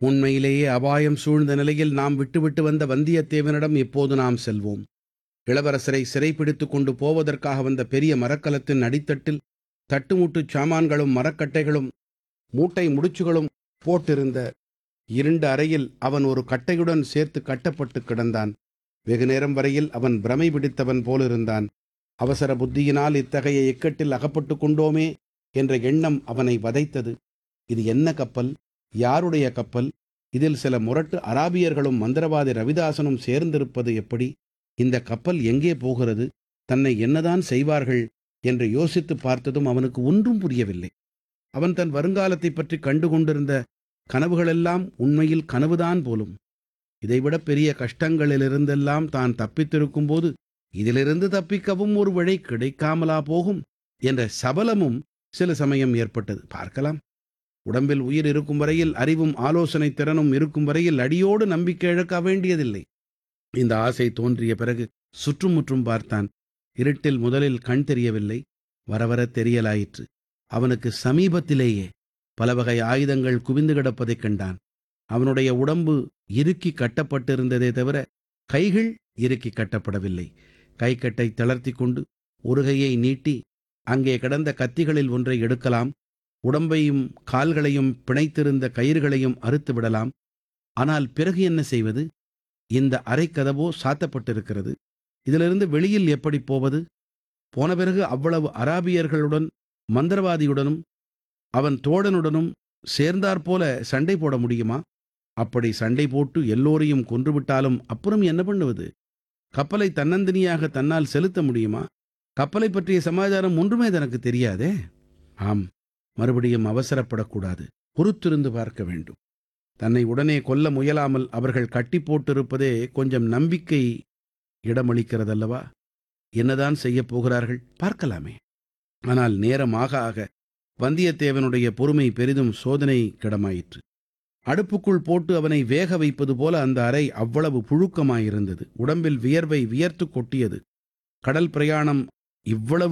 உண்மையிலேயே அபாயம் சூழ்ந்த நிலையில் நாம் விட்டுவிட்டு வந்த வந்தியத்தேவனிடம் இப்போது நாம் செல்வோம். இளவரசரை சிறைப்பிடித்துக் கொண்டு போவதற்காக வந்த பெரிய மரக்கலத்தின் அடித்தட்டில் தட்டுமுட்டுச் சாமான்களும் மரக்கட்டைகளும் மூட்டை முடிச்சுகளும் போட்டிருந்த இருண்ட அறையில் அவன் ஒரு கட்டையுடன் சேர்த்து கட்டப்பட்டு கிடந்தான். வெகு நேரம் வரையில் அவன் பிரமை பிடித்தவன் போலிருந்தான். அவசர புத்தியினால் இத்தகைய இக்கட்டில் அகப்பட்டுக் கொண்டோமே என்ற எண்ணம் அவனை வதைத்தது. இது என்ன கப்பல்? யாருடைய கப்பல்? இதில் சில முரட்டு அராபியர்களும் மந்திரவாதி ரவிதாசனும் சேர்ந்திருப்பது எப்படி? இந்த கப்பல் எங்கே போகிறது? தன்னை என்னதான் செய்வார்கள் என்று யோசித்து பார்த்ததும் அவனுக்கு ஒன்றும் புரியவில்லை. அவன் தன் வருங்காலத்தைப் பற்றி கண்டு கொண்டிருந்த கனவுகளெல்லாம் உண்மையில் கனவுதான் போலும். இதைவிட பெரிய கஷ்டங்களிலிருந்தெல்லாம் தான் தப்பித்திருக்கும் போது இதிலிருந்து தப்பிக்கவும் ஒரு வழி கிடைக்காமலா போகும் என்ற சபலமும் சில சமயம் ஏற்பட்டது. பார்க்கலாம். உடம்பில் உயிர் இருக்கும் வரையில், அறிவும் ஆலோசனை திறனும் இருக்கும் வரையில் அடியோடு நம்பிக்கை இழக்க வேண்டியதில்லை. இந்த ஆசை தோன்றிய பிறகு சுற்றுமுற்றும் பார்த்தான். இருட்டில் முதலில் கண் தெரியவில்லை. வரவர தெரியலாயிற்று. அவனுக்கு சமீபத்திலேயே பல வகை ஆயுதங்கள் குவிந்து கிடப்பதைக் கண்டான். அவனுடைய உடம்பு இறுக்கி கட்டப்பட்டிருந்ததே தவிர கைகள் இறுக்கி கட்டப்படவில்லை. கைக்கட்டை தளர்த்தி கொண்டு ஒரு கையை நீட்டி அங்கே கிடந்த கத்திகளில் ஒன்றை எடுக்கலாம். உடம்பையும் கால்களையும் பிணைத்திருந்த கயிறுகளையும் அறுத்து விடலாம். ஆனால் பிறகு என்ன செய்வது? இந்த அறைக்கதவோ சாத்தப்பட்டிருக்கிறது. இதிலிருந்து வெளியில் எப்படி போவது? போன பிறகு அவ்வளவு அராபியர்களுடன், மந்திரவாதியுடனும் அவன் தோழனுடனும் சேர்ந்தாற்போல சண்டை போட முடியுமா? அப்படி சண்டை போட்டு எல்லோரையும் கொன்றுவிட்டாலும் அப்புறம் என்ன பண்ணுவது? கப்பலை தன்னந்தனியாக தன்னால் செலுத்த முடியுமா? கப்பலை பற்றிய சமாச்சாரம் ஒன்றுமே தனக்கு தெரியாதே. ஆம், மறுபடியும் அவசரப்படக்கூடாது. பொறுத்திருந்து பார்க்க வேண்டும். தன்னை உடனே கொல்ல முயலாமல் அவர்கள் கட்டி போட்டிருப்பதே கொஞ்சம் நம்பிக்கை இடமளிக்கிறதல்லவா? என்னதான் செய்யப் போகிறார்கள் பார்க்கலாமே. ஆனால் நேரம் ஆக ஆக வந்தியத்தேவனுடைய பொறுமை பெரிதும் சோதனைக்கிடமாயிற்று. அடுப்புக்குள் போட்டு அவனை வேக வைப்பது போல அந்த அறை அவ்வளவு புழுக்கமாயிருந்தது. உடம்பில் வியர்வை வியர்த்து கொட்டியது. கடல் பிரயாணம் இவ்வளவு